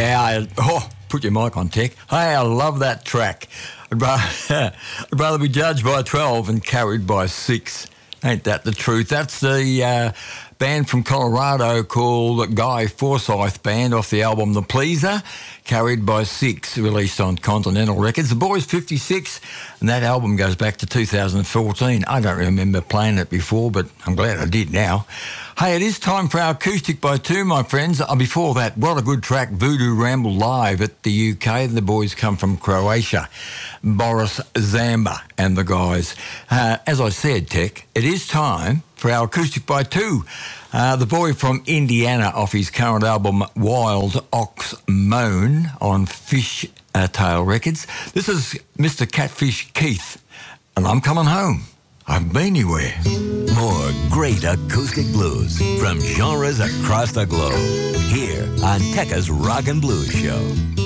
Put your mic on, Tech. Hey, I love that track. I'd rather be judged by 12 and carried by 6. Ain't that the truth? That's the band from Colorado called Guy Forsyth Band off the album The Pleaser, Carried by 6, released on Continental Records. The Boy's 56, and that album goes back to 2014. I don't remember playing it before, but I'm glad I did now. Hey, it is time for our Acoustic by 2, my friends. Before that, what a good track, Voodoo Ramble Live at the UK. The boys come from Croatia. Boris Zamba and the guys. As I said, Tech, it is time for our Acoustic by 2. The boy from Indiana off his current album Wild Ox Moan on Fish Tail Records. This is Mr. Catfish Keith, and I'm coming home. I haven't been anywhere. More great acoustic blues from genres across the globe. Here on Tekka's Rock and Blues Show.